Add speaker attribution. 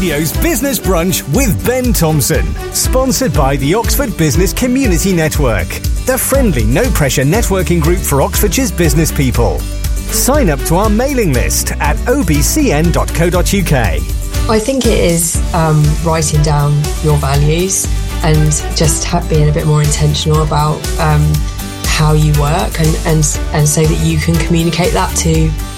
Speaker 1: Radio's Business Brunch with Ben Thompson. Sponsored by the Oxford Business Community Network, the friendly, no-pressure networking group for Oxfordshire's business people. Sign up to our mailing list at obcn.co.uk.
Speaker 2: I think it is writing down your values and just being a bit more intentional about how you work and so that you can communicate that to